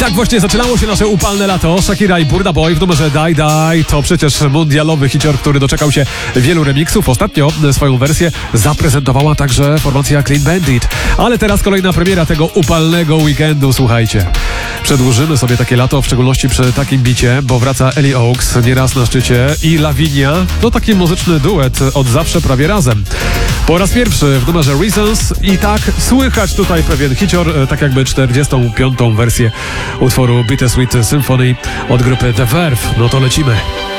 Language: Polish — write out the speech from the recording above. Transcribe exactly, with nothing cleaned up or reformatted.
Tak właśnie zaczynało się nasze upalne lato. Shakira i Burna Boy w numerze Die Die to przecież mundialowy hicior, który doczekał się wielu remiksów. Ostatnio swoją wersję zaprezentowała także formacja Clean Bandit. Ale teraz kolejna premiera tego upalnego weekendu, słuchajcie. Przedłużymy sobie takie lato, w szczególności przy takim bicie, bo wraca Ellie Oaks, nieraz na szczycie, i Lavinia. To taki muzyczny duet od zawsze prawie razem. Po raz pierwszy w numerze Reasons i tak słychać tutaj pewien hicior, tak jakby czterdziestą piątą wersję utworu Bittersweet Symphony od grupy The Verve. No to lecimy.